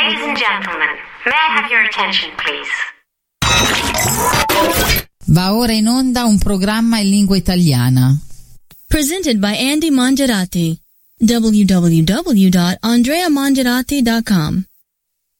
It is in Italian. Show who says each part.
Speaker 1: Ladies and gentlemen, may I have your attention, please?
Speaker 2: Va ora in onda un programma in lingua italiana.
Speaker 3: Presented by Andy Mangerati. www.andreamangerati.com